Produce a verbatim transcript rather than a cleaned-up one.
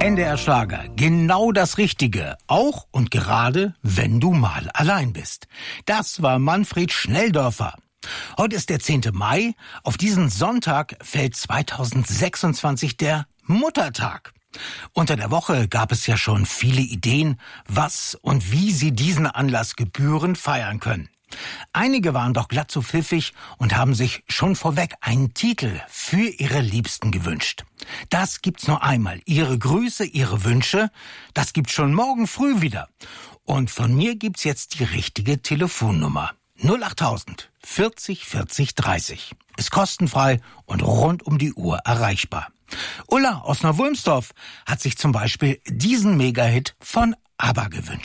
N D R Schlager, genau das Richtige, auch und gerade, wenn du mal allein bist. Das war Manfred Schnelldorfer. Heute ist der zehnte Mai. Auf diesen Sonntag fällt zweitausendsechsundzwanzig der Muttertag. Unter der Woche gab es ja schon viele Ideen, was und wie Sie diesen Anlass gebührend feiern können. Einige waren doch glatt so pfiffig und haben sich schon vorweg einen Titel für ihre Liebsten gewünscht. Das gibt's nur einmal. Ihre Grüße, Ihre Wünsche, das gibt's schon morgen früh wieder. Und von mir gibt's jetzt die richtige Telefonnummer. null achttausend vierzig vierzig dreißig. Ist kostenfrei und rund um die Uhr erreichbar. Ulla aus Neuwulmsdorf hat sich zum Beispiel diesen Megahit von ABBA gewünscht.